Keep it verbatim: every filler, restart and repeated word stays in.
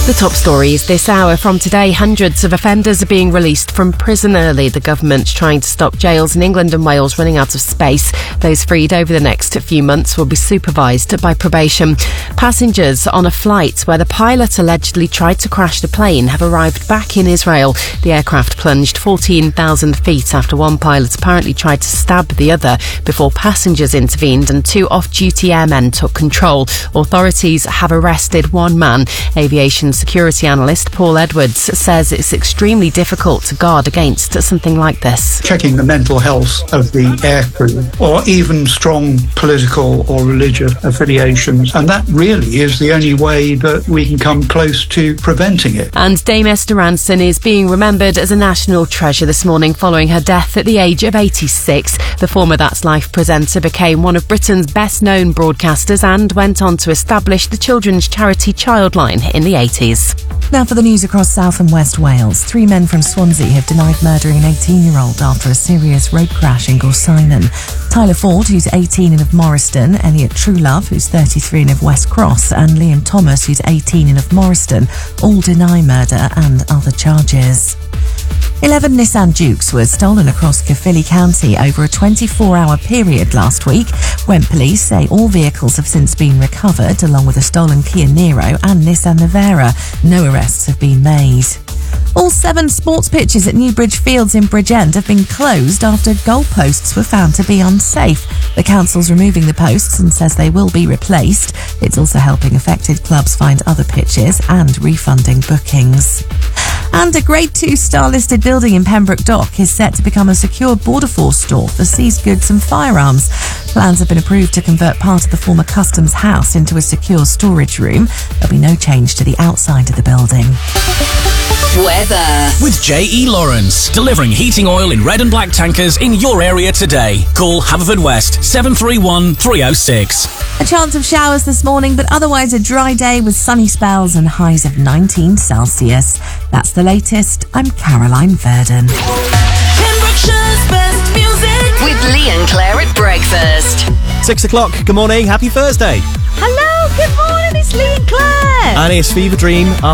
The top stories this hour from today. Hundreds of offenders are being released from prison early. The government's trying to stop jails in England and Wales running out of space. Those freed over the next few months will be supervised by probation. Passengers on a flight where the pilot allegedly tried to crash the plane have arrived back in Israel. The aircraft plunged fourteen thousand feet after one pilot apparently tried to stab the other before passengers intervened and two off-duty airmen took control. Authorities have arrested one man. Aviation security analyst Paul Edwards says it's extremely difficult to guard against something like this. Checking the mental health of the aircrew or even strong political or religious affiliations, and that really is the only way that we can come close to preventing it. And Dame Esther Rantzen is being remembered as a national treasure this morning following her death at the age of eighty-six. The former That's Life presenter became one of Britain's best-known broadcasters and went on to establish the children's charity Childline in the eighties. Now for the news across South and West Wales. Three men from Swansea have denied murdering an eighteen-year-old after a serious road crash in Gorsinon. Tyler Ford, who's eighteen and of Morriston, Elliot Truelove, who's thirty-three and of West Cross, and Liam Thomas, who's eighteen and of Morriston, all deny murder and other charges. Eleven Nissan Dukes were stolen across Caerphilly County over a twenty-four hour period last week. Went police say all vehicles have since been recovered, along with a stolen Kia Niro and Nissan Navara. No arrests have been made. All seven sports pitches at Newbridge Fields in Bridgend have been closed after goalposts were found to be unsafe. The council's removing the posts and says they will be replaced. It's also helping affected clubs find other pitches and refunding bookings. And a Grade two star-listed building in Pembroke Dock is set to become a secure Border Force store for seized goods and firearms. Plans have been approved to convert part of the former Customs House into a secure storage room. There'll be no change to the outside of the building. Weather. With J E Lawrence, delivering heating oil in red and black tankers in your area today. Call Haverfordwest seven three one, three oh six. A chance of showers this morning, but otherwise a dry day with sunny spells and highs of nineteen Celsius. That's the latest. I'm Caroline Verdon. Pembrokeshire's best music. With Lee and Claire at breakfast. Six o'clock. Good morning. Happy Thursday. Hello. Good morning. It's Lee and Claire. And it's Fever Dream.